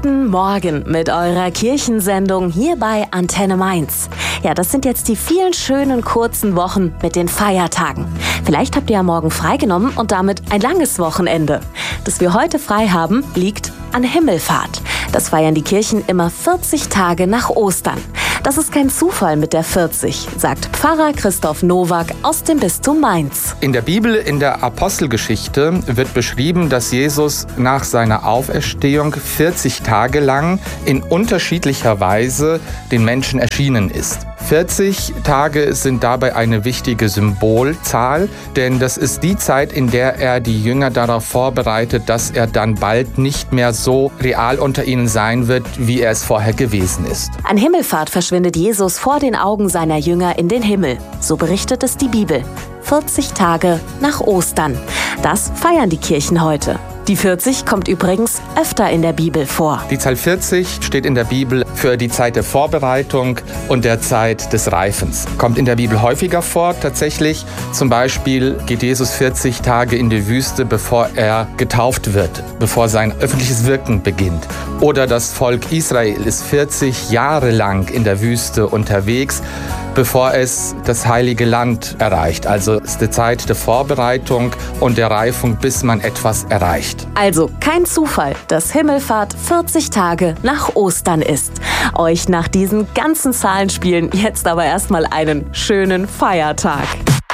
Guten Morgen mit eurer Kirchensendung hier bei Antenne Mainz. Ja, das sind jetzt die vielen schönen kurzen Wochen mit den Feiertagen. Vielleicht habt ihr ja morgen freigenommen und damit ein langes Wochenende. Dass wir heute frei haben, liegt an Himmelfahrt. Das feiern die Kirchen immer 40 Tage nach Ostern. Das ist kein Zufall mit der 40, sagt Pfarrer Christoph Nowak aus dem Bistum Mainz. In der Bibel, in der Apostelgeschichte, wird beschrieben, dass Jesus nach seiner Auferstehung 40 Tage lang in unterschiedlicher Weise den Menschen erschienen ist. 40 Tage sind dabei eine wichtige Symbolzahl, denn das ist die Zeit, in der er die Jünger darauf vorbereitet, dass er dann bald nicht mehr so real unter ihnen sein wird, wie er es vorher gewesen ist. An Himmelfahrt verschwindet Jesus vor den Augen seiner Jünger in den Himmel. So berichtet es die Bibel. 40 Tage nach Ostern. Das feiern die Kirchen heute. Die 40 kommt übrigens öfter in der Bibel vor. Die Zahl 40 steht in der Bibel für die Zeit der Vorbereitung und der Zeit des Reifens. Kommt in der Bibel häufiger vor, tatsächlich. Zum Beispiel geht Jesus 40 Tage in die Wüste, bevor er getauft wird, bevor sein öffentliches Wirken beginnt. Oder das Volk Israel ist 40 Jahre lang in der Wüste unterwegs, bevor es das Heilige Land erreicht. Also es ist die Zeit der Vorbereitung und der Reifung, bis man etwas erreicht. Also kein Zufall, dass Himmelfahrt 40 Tage nach Ostern ist. Euch nach diesen ganzen Zahlenspielen jetzt aber erstmal einen schönen Feiertag.